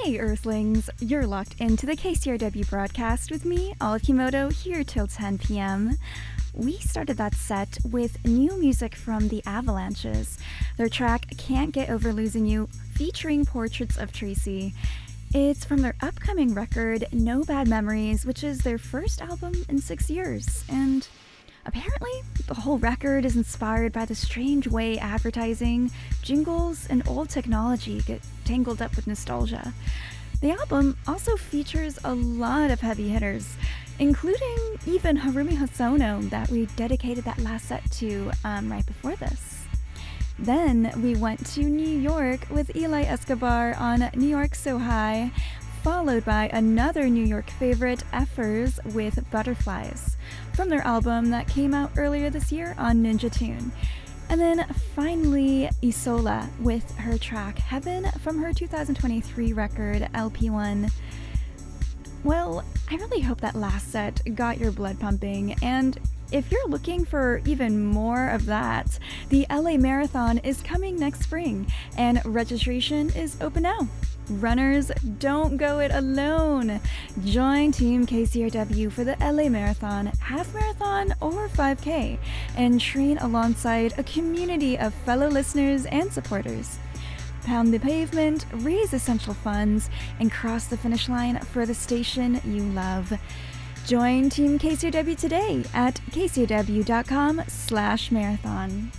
Hey Earthlings, you're locked into the KCRW broadcast with me, Olive Kimoto, here till 10 p.m. We started that set with new music from the Avalanches. Their track Can't Get Over Losing You, featuring Portraits of Tracy. It's from their upcoming record, No Bad Memories, which is their first album in 6 years. And apparently, the whole record is inspired by the strange way advertising, jingles, and old technology get tangled up with nostalgia. The album also features a lot of heavy hitters, including even Harumi Hosono that we dedicated that last set to right before this. Then we went to New York with Eli Escobar on New York So High, followed by another New York favorite, Effers, with Butterflies, from their album that came out earlier this year on Ninja Tune. And then finally, Isola with her track Heaven from her 2023 record LP1. Well, I really hope that last set got your blood pumping, and if you're looking for even more of that, the LA Marathon is coming next spring, and registration is open now. Runners, don't go it alone. Join Team KCRW for the LA Marathon, half marathon, or 5K, and train alongside a community of fellow listeners and supporters. Pound the pavement, raise essential funds, and cross the finish line for the station you love. Join Team KCRW today at kcrw.com/marathon.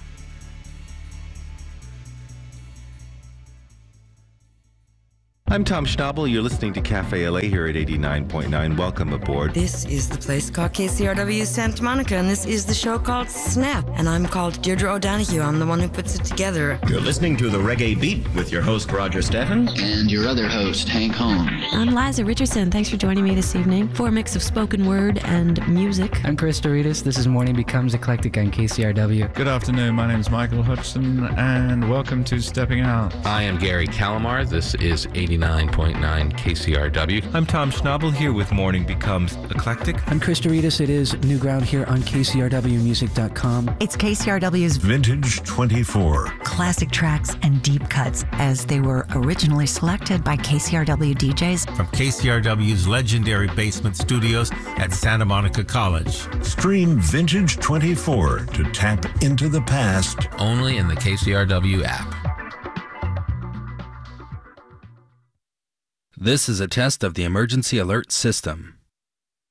I'm Tom Schnabel. You're listening to Cafe LA here at 89.9. Welcome aboard. This is the place called KCRW Santa Monica, and this is the show called Snap. And I'm called Deirdre O'Donoghue. I'm the one who puts it together. You're listening to The Reggae Beat with your host, Roger Steffen. And your other host, Hank Holmes. I'm Liza Richardson. Thanks for joining me this evening for a mix of spoken word and music. I'm Chris Doritas. This is Morning Becomes Eclectic on KCRW. Good afternoon. My name is Michael Hudson, and welcome to Stepping Out. I am Gary Calamar. This is 89.9 KCRW. I'm Tom Schnabel here with Morning Becomes Eclectic. I'm Chris Doritas. It is New Ground here on KCRWmusic.com. It's KCRW's Vintage 24. Classic tracks and deep cuts as they were originally selected by KCRW DJs. From KCRW's legendary basement studios at Santa Monica College. Stream Vintage 24 to tap into the past. Only in the KCRW app. This is a test of the emergency alert system.